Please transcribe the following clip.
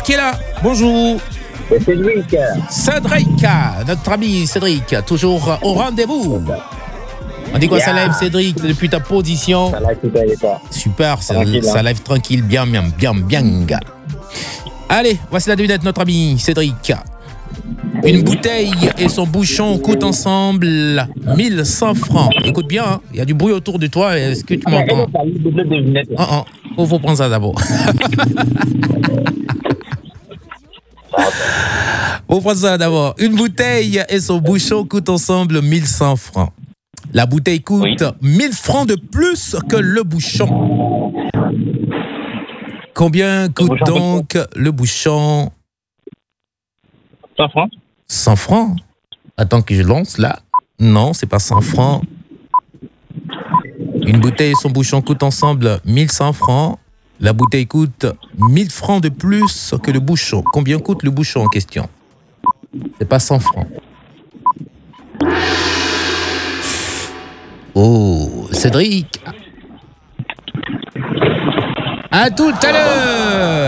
qui est là? Bonjour. C'est Cédric. Cédric, notre ami Cédric, toujours au rendez-vous. On dit quoi, ça lève, Cédric, depuis ta position? Ça lève, super, et toi? Super, ça Tranquille, hein. lève tranquille, bien. Allez, voici la devinette, notre ami Cédric. Une bouteille et son bouchon coûtent ensemble 1100 francs. Écoute bien, hein, il y a du bruit autour de toi. Est-ce que tu m'entends? Faut prendre ça d'abord. Faut prendre ça d'abord. Une bouteille et son bouchon coûtent ensemble 1100 francs. La bouteille coûte 1000 francs de plus que le bouchon. Combien coûte donc le bouchon? 100 francs. 100 francs? Attends que je lance là. Non, c'est pas 100 francs. Une bouteille et son bouchon coûtent ensemble 1100 francs. La bouteille coûte 1000 francs de plus que le bouchon. Combien coûte le bouchon en question? C'est pas 100 francs. Oh, Cédric. À tout à l'heure.